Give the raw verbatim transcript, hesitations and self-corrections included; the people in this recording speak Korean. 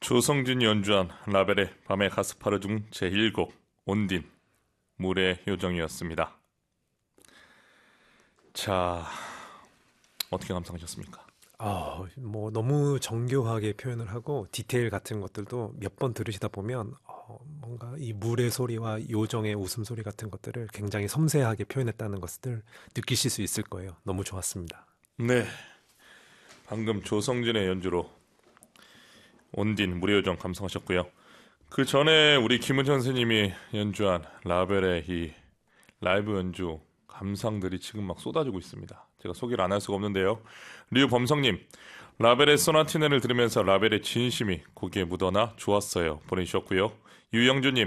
조성진이 연주한 라벨의 밤의 가스파르 중 제일 곡 온딘 물의 요정이었습니다. 자, 어떻게 감상하셨습니까? 아, 뭐 너무 정교하게 표현을 하고 디테일 같은 것들도 몇 번 들으시다 보면 어, 뭔가 이 물의 소리와 요정의 웃음소리 같은 것들을 굉장히 섬세하게 표현했다는 것을 느끼실 수 있을 거예요. 너무 좋았습니다. 네, 방금 조성진의 연주로 온딘 물의 요정 감상하셨고요. 그 전에 우리 김은현 선생님이 연주한 라벨의 이 라이브 연주 감상들이 지금 막 쏟아지고 있습니다. 제가 소개를 안 할 수가 없는데요. 류범성님, 라벨의 소나티네를 들으면서 라벨의 진심이 곡에 묻어나 좋았어요 보내주셨고요. 유영주님,